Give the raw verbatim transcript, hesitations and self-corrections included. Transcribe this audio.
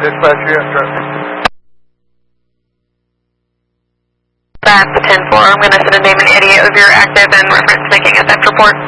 dispatch, yes, sir. That's ten four. I'm going to send a name and idiot of your active and reference making a theft report.